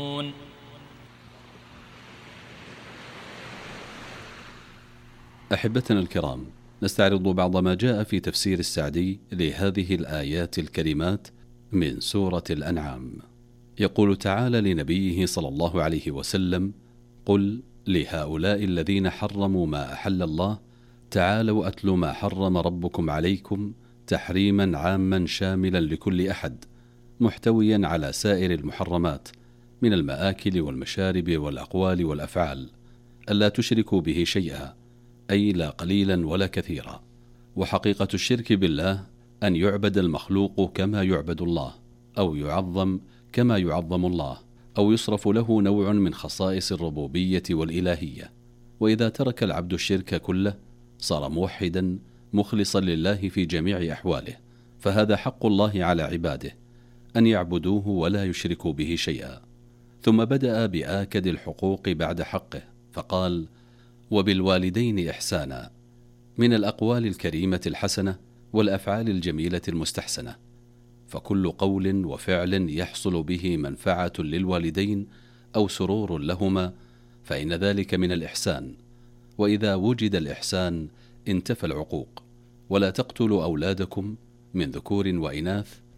أحبتنا الكرام، نستعرض بعض ما جاء في تفسير السعدي لهذه الآيات الكريمات من سورة الأنعام. يقول تعالى لنبيه صلى الله عليه وسلم: قل لهؤلاء الذين حرموا ما أحل الله تعالوا أتل ما حرم ربكم عليكم تحريما عاما شاملا لكل أحد، محتويا على سائر المحرمات من المآكل والمشارب والأقوال والأفعال، ألا تشركوا به شيئا، أي لا قليلا ولا كثيرا. وحقيقة الشرك بالله أن يعبد المخلوق كما يعبد الله، أو يعظم كما يعظم الله، أو يصرف له نوع من خصائص الربوبية والإلهية. وإذا ترك العبد الشرك كله صار موحدا مخلصا لله في جميع أحواله، فهذا حق الله على عباده أن يعبدوه ولا يشركوا به شيئا. ثم بدأ بآكد الحقوق بعد حقه فقال: وبالوالدين إحسانا، من الأقوال الكريمة الحسنة والأفعال الجميلة المستحسنة، فكل قول وفعل يحصل به منفعة للوالدين أو سرور لهما فإن ذلك من الإحسان. وإذا وجد الإحسان انتفى العقوق. ولا تقتلوا أولادكم من ذكور وإناث